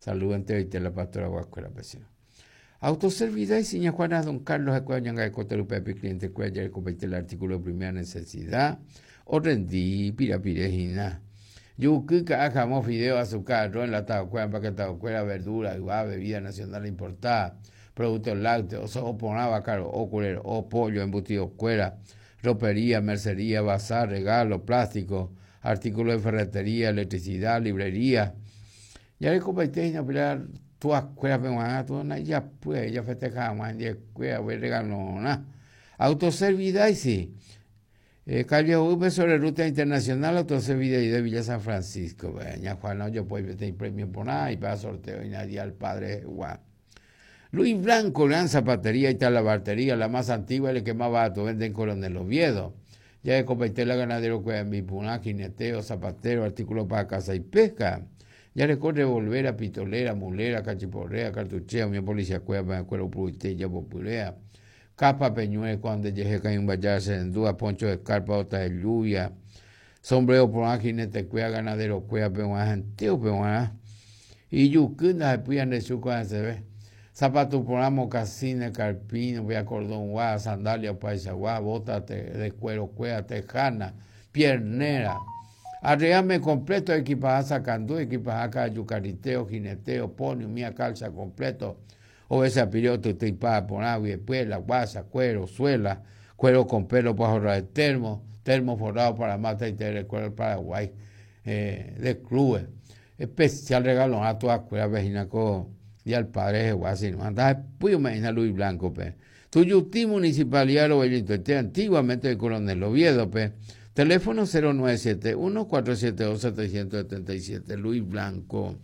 Saludos entre la pastora Guascuela Pesino. Autoservida y seña Juana Don Carlos Acuañanga de Cotelupepe, cliente Cuella, el compete el artículo de primera necesidad, o rendí, pirapirejina. Yucuca, jamón, fideo, azúcar, arroz enlatado, cuera, empaquetado, cuera, verdura, bebida nacional importada, productos lácteos, o ponaba caro, o culero, o pollo, embutido, cuera, ropería, mercería, bazar, regalo, plástico, artículos de ferretería, electricidad, librería. Ya le compete y no pilar. Tu escuela peruana, tu na ya pues ya festejamos en 10 escuela, voy regalona. Autoservida y sí. Calle UP sobre ruta internacional, autoservida y de Villa San Francisco. Ya Juan, yo puedo tener premio por nada y para sorteo y nadie al padre Juan. Luis Blanco, gran zapatería y tal la bartería, la más antigua y la que más barato venden Coronel Oviedo. Ya de compete la ganadero que en Vipuná, jineteo, zapatero, artículos para caza y pesca. Ya recorre volver pitolera, mulera, cachiporrea, cartuchea, mi policía cueva, cuero pruitella, popurea, capa peñuel, cuando llegue cae un vallarse en duda, poncho de escarpa, otra de lluvia, sombrero por una jinete cueva, ganadero cueva, peguana, anteo peguana, y yucuna se puyan de su cueva se ve, zapatos por una mocasina, carpino, voy a cordón guá, sandalia, paisa guá, botas de cuero cueva, tejana, piernera. Arreame completo, equipaje sacandú, equipaje yucariteo, jineteo, ponio, mía calza completo, o ese piloto, tripa, ponagua, espuela, guasa, cuero, suela, cuero con pelo para ahorrar el termo forrado para mata y tener cuero Paraguay, de clubes. Especial regalo a toda escuela vecina y al padre de Guasi, no anda, pues me Luis Blanco, pe. Tu yuti municipalidad lo bellito, antiguamente el Coronel Oviedo, pe. Teléfono 0971-472-777, Luis Blanco.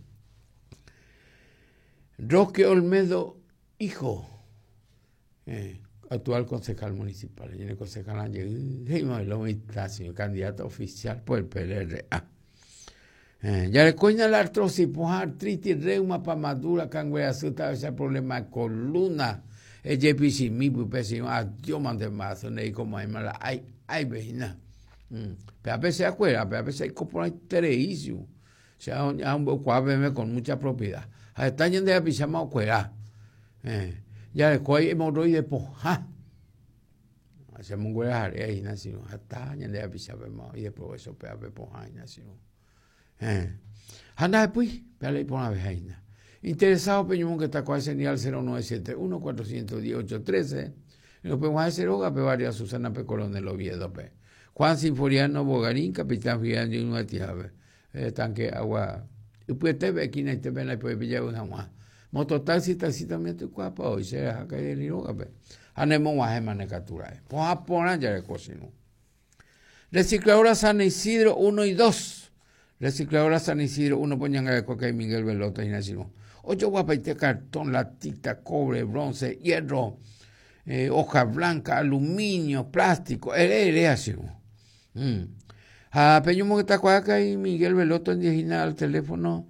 Roque Olmedo, hijo, actual concejal municipal. Y el concejal Ángel, candidato oficial por el PLRA. Ya le coña la artrosis, artritis, reuma, pamadura, cangueazuta, ese problema de columna, el JPCMI, pues, yo mandé más, como hay mala, ay, vecina. Pero a veces afuera, a veces hay como tereísio. O sea, un cuadro con mucha propiedad. Está yendo de pijama afuera. Ya le coge hemorroide poja. Hacemos un güey ahí nació. Está yendo de pijama y después eso pega poja y nació. Anda después, pero le pone a ver ahí. Interesado peñón que está con el señal 0971-410-813. Lo podemos hacer hoga, pero varias Susana P. Coronel Oviedo, pe. Juan Sinforiano Bogarín, capitán Fiano y una tía, tanque agua. Y pues te ve aquí en este ven la puede pillar una más. Mototaxi, taxi también te cuapa hoy, se deja caer el hilo, pe. Anemo más en manecaturas. Pues a poner ya de cocino. Recicladora San Isidro 1 y 2. Recicladora San Isidro 1, poñan a coca y Miguel Velota y nacimos. 8 guapas y cartón, latita, cobre, bronce, hierro, hoja blanca, aluminio, plástico, así. A Peñumo que está acá y Miguel Veloto en Diegina al teléfono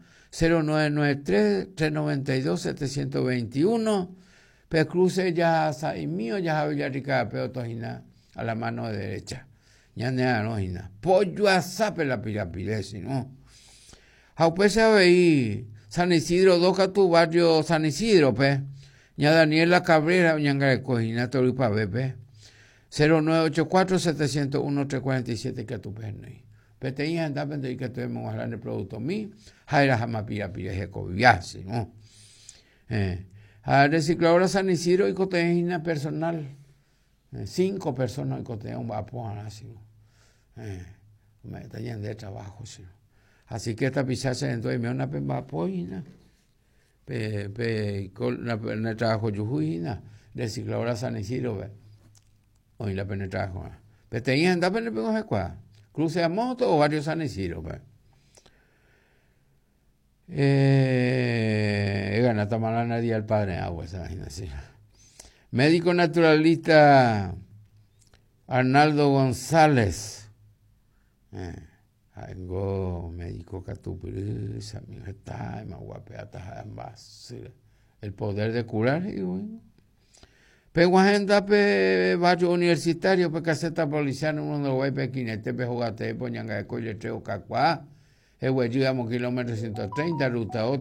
0993-392-721. Pe cruce ya y mío ya Villarrica Peotojina a la mano derecha. Ya no hina. Pollo a sape la pirapilesi, ¿no? A pues ahí San Isidro, doca tu barrio San Isidro, pe. Ya Daniela Cabrera, ñanga de cojina, toripa bebé. 0984-701-347 que tu perno. Pero te anda pensando que tuvimos a hablar del producto mío. Jaira jamás pira je cobiase, ¿no? A recicladora San Isidro y coteína personal. 5 personas y coteína un vapor así. Me está yendo de trabajo, sí. Así que esta pisaza entonces me una vaporina. En el trabajo yujuina. Recicladora San Isidro, ve. Hoy la penetrajo. Pero te anda para el pego de cuá. Cruce a moto o varios San Isidro, ve. Gana tamala nadie al padre agua, esa imaginación. Médico naturalista Arnaldo González. Algo médico catupirisa, mi está, más guapeata, más. El poder de curar, digo, pero agenda pe barrio universitario pe caseta policial uno no va pe quinete pe jugate poñanga de coile treo cacua. Kilómetro 130, ruta